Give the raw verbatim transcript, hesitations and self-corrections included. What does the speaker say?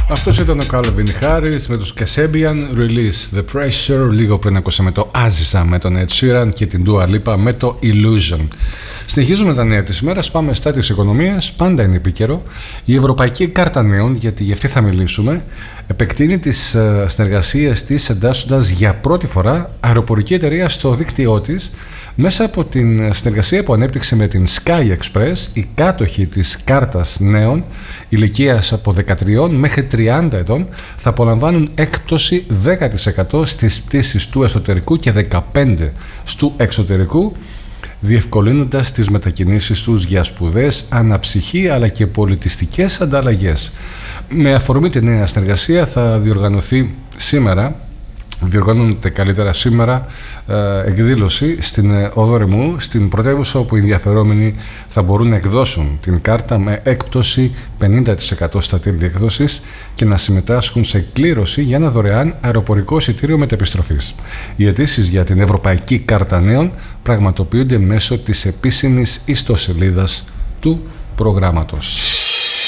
Αυτός ήταν ο Calvin Harris με τους Kasabian, Release the Pressure. Λίγο πριν ακούσαμε το Aziza με τον Ed Sheeran και την Dua Lipa με το Illusion. Συνεχίζουμε τα νέα της ημέρας, πάμε στα της οικονομίας, πάντα είναι επίκαιρο. Η Ευρωπαϊκή Κάρτα Νέων, γιατί για αυτή θα μιλήσουμε, επεκτείνει τις συνεργασίες της εντάσσοντας για πρώτη φορά αεροπορική εταιρεία στο δίκτυό της. Μέσα από την συνεργασία που ανέπτυξε με την Sky Express, οι κάτοχοι της κάρτας νέων ηλικίας από δεκατρία μέχρι τριάντα ετών θα απολαμβάνουν έκπτωση δέκα τοις εκατό στις πτήσεις του εσωτερικού και δεκαπέντε τοις εκατό του εξωτερικού, διευκολύνοντας τις μετακινήσεις τους για σπουδές, αναψυχή αλλά και πολιτιστικές ανταλλαγές. Με αφορμή τη νέα συνεργασία θα διοργανωθεί σήμερα Διοργανώνεται καλύτερα σήμερα ε, εκδήλωση στην ε, Οδό Ρεμού, στην πρωτεύουσα, όπου οι ενδιαφερόμενοι θα μπορούν να εκδώσουν την κάρτα με έκπτωση πενήντα τοις εκατό στα τέλη έκδοσης και να συμμετάσχουν σε κλήρωση για ένα δωρεάν αεροπορικό εισιτήριο μετεπιστροφής. Οι αιτήσεις για την Ευρωπαϊκή Κάρτα Νέων πραγματοποιούνται μέσω της επίσημης ιστοσελίδας του προγράμματος.